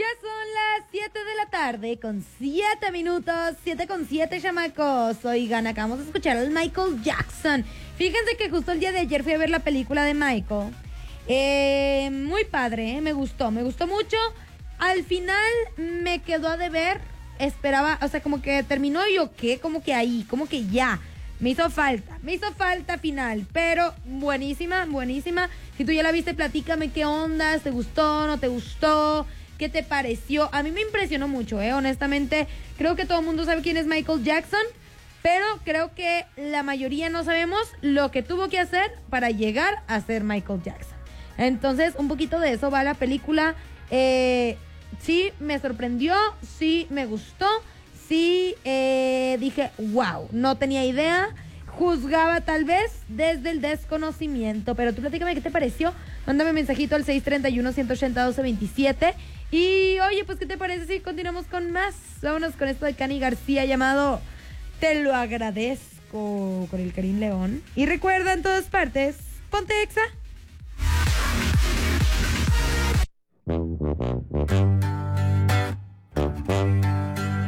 son las 7 de la tarde con 7 minutos, 7 con 7, chamacos. Oigan, acabamos de escuchar al Michael Jackson. Fíjense que justo el día de ayer fui a ver la película de Michael. Muy padre, me gustó mucho. Al final me quedó a deber, esperaba, o sea, como que terminó y yo, ¿qué? Como que ahí, como que ya. Me hizo falta final, pero buenísima. Si tú ya la viste, platícame qué onda, ¿te gustó, no te gustó? ¿Qué te pareció? A mí me impresionó mucho, honestamente. Creo que todo el mundo sabe quién es Michael Jackson, pero creo que la mayoría no sabemos lo que tuvo que hacer para llegar a ser Michael Jackson. Entonces, un poquito de eso va la película. Sí, me sorprendió, sí, me gustó, sí, dije, wow, no tenía idea. Juzgaba tal vez desde el desconocimiento. Pero tú platícame qué te pareció. Mándame mensajito al 631-180-1227. Y oye, pues ¿qué te parece si continuamos con más? Vámonos con esto de Cani García llamado Te lo agradezco, con el Karim León. Y recuerda, en todas partes, ponte Exa.